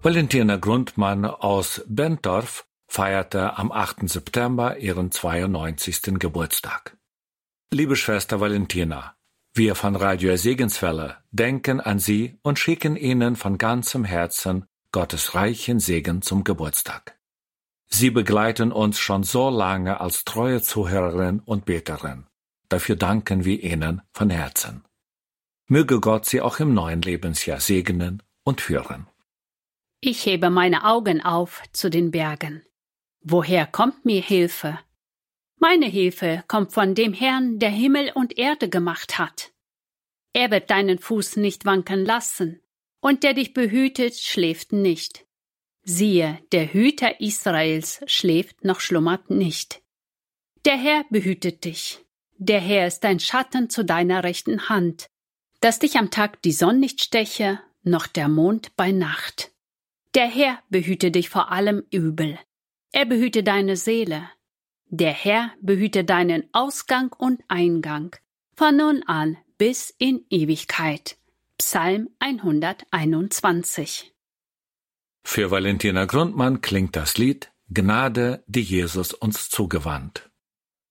Valentina Grundmann aus Bentorf feierte am 8. September ihren 92. Geburtstag. Liebe Schwester Valentina, wir von Radio Segenswelle denken an Sie und schicken Ihnen von ganzem Herzen Gottes reichen Segen zum Geburtstag. Sie begleiten uns schon so lange als treue Zuhörerin und Beterin. Dafür danken wir Ihnen von Herzen. Möge Gott Sie auch im neuen Lebensjahr segnen und führen. Ich hebe meine Augen auf zu den Bergen. Woher kommt mir Hilfe? Meine Hilfe kommt von dem Herrn, der Himmel und Erde gemacht hat. Er wird deinen Fuß nicht wanken lassen, und der dich behütet, schläft nicht. Siehe, der Hüter Israels schläft noch schlummert nicht. Der Herr behütet dich. Der Herr ist dein Schatten zu deiner rechten Hand, dass dich am Tag die Sonne nicht steche, noch der Mond bei Nacht. Der Herr behüte dich vor allem Übel. Er behüte deine Seele. Der Herr behüte deinen Ausgang und Eingang, von nun an bis in Ewigkeit. Psalm 121. Für Valentina Grundmann klingt das Lied Gnade, die Jesus uns zugewandt.